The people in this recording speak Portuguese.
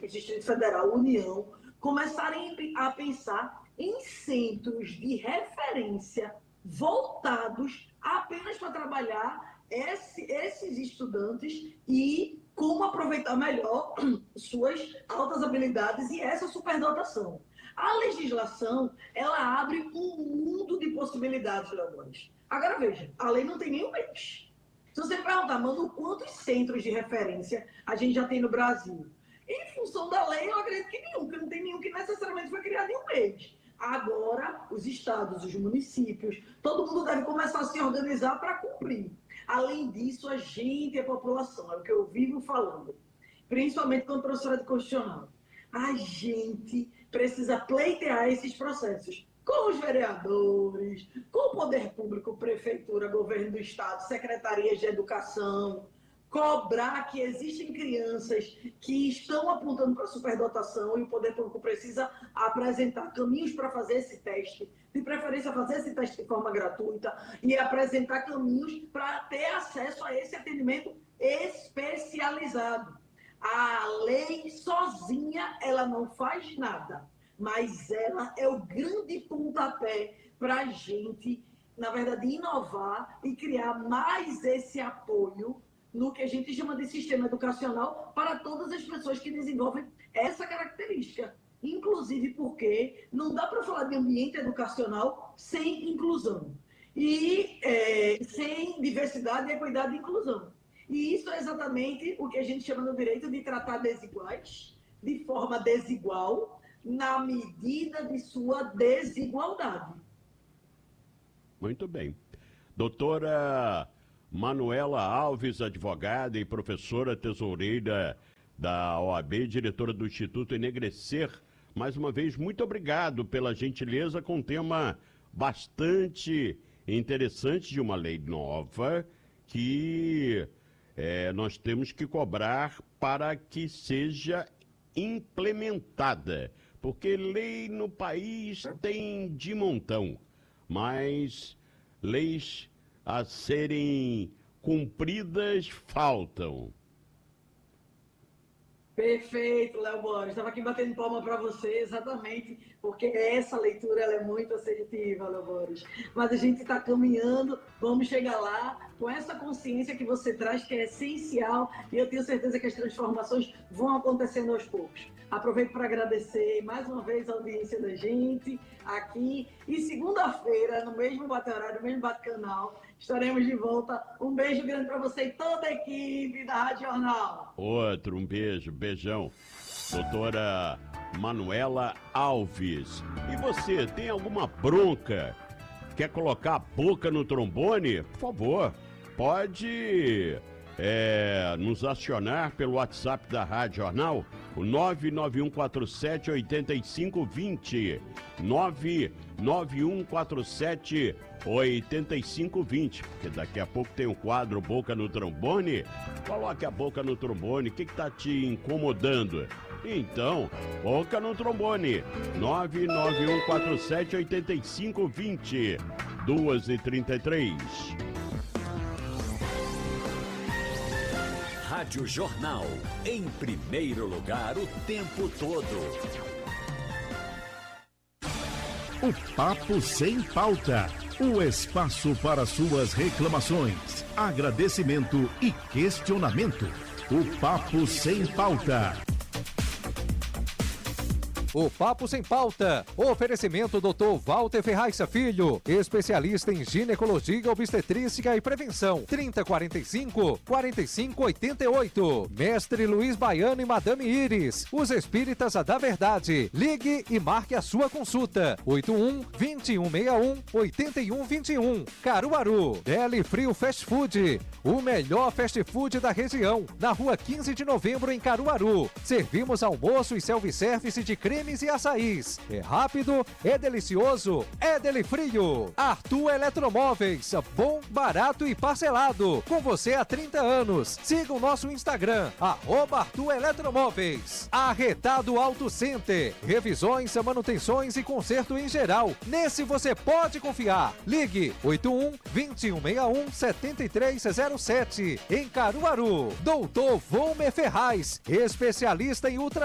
municípios, Distrito Federal, União, começarem a pensar em centros de referência voltados apenas para trabalhar esses estudantes e como aproveitar melhor suas altas habilidades e essa superdotação. A legislação, ela abre um mundo de possibilidades, Leones. Agora, veja, a lei não tem nenhum mês. Se você perguntar, mano, quantos centros de referência a gente já tem no Brasil? Em função da lei, eu acredito que nenhum, porque não tem nenhum que necessariamente foi criado em um mês. Agora, os estados, os municípios, todo mundo deve começar a se organizar para cumprir. Além disso, a gente, a população, é o que eu vivo falando, principalmente como professora de constitucional, a gente precisa pleitear esses processos com os vereadores, com o poder público, prefeitura, governo do estado, secretarias de educação, cobrar que existem crianças que estão apontando para a superdotação e o poder público precisa apresentar caminhos para fazer esse teste, de preferência fazer esse teste de forma gratuita e apresentar caminhos para ter acesso a esse atendimento especializado. A lei sozinha, ela não faz nada, mas ela é o grande pontapé para a gente, na verdade, inovar e criar mais esse apoio no que a gente chama de sistema educacional para todas as pessoas que desenvolvem essa característica. Inclusive porque não dá para falar de ambiente educacional sem inclusão. E sem diversidade, equidade e inclusão. E isso é exatamente o que a gente chama no direito de tratar desiguais, de forma desigual, na medida de sua desigualdade. Muito bem. Doutora Manuela Alves, advogada e professora tesoureira da OAB, diretora do Instituto Enegrecer, mais uma vez, muito obrigado pela gentileza com um tema bastante interessante de uma lei nova que nós temos que cobrar para que seja implementada, porque lei no país tem de montão, mas leis a serem cumpridas faltam. Perfeito, Léo Borges. Estava aqui batendo palma para você, exatamente, porque essa leitura ela é muito assertiva, Léo Borges. Mas a gente está caminhando, vamos chegar lá com essa consciência que você traz, que é essencial, e eu tenho certeza que as transformações vão acontecendo aos poucos. Aproveito para agradecer mais uma vez a audiência da gente aqui. E segunda-feira, no mesmo bate-horário, no mesmo bate-canal, estaremos de volta. Um beijo grande para você e toda a equipe da Rádio Jornal. Outro, um beijo, beijão. Doutora Manuela Alves. E você, tem alguma bronca? Quer colocar a boca no trombone? Por favor, pode nos acionar pelo WhatsApp da Rádio Jornal, o 99147-8520. 99147-8520, porque daqui a pouco tem um quadro Boca no Trombone. Coloque a boca no trombone, o que está te incomodando? Então, boca no trombone, 99147-8520, 2h33. Rádio Jornal, em primeiro lugar o tempo todo. O Papo Sem Pauta, o espaço para suas reclamações, agradecimento e questionamento. O Papo Sem Pauta. O Papo Sem Pauta. Oferecimento Dr. Walter Ferraixa Filho, especialista em ginecologia, obstetrícia e prevenção. 3045-4588. Mestre Luiz Baiano e Madame Iris, os espíritas da verdade. Ligue e marque a sua consulta. 81-2161-8121. Caruaru. Deli Frio Fast Food, o melhor fast food da região. Na rua 15 de novembro, em Caruaru. Servimos almoço e self-service de cremes e açaís. É rápido, é delicioso, é Deli Frio. Arthur Eletromóveis, bom, barato e parcelado. Com você há 30 anos. Siga o nosso Instagram, @Arthur Eletromóveis. Arretado Auto Center, revisões, manutenções e conserto em geral. Nesse você pode confiar. Ligue 81-2161-7307. Em Caruaru. Doutor Volmer Ferraz, especialista em ultra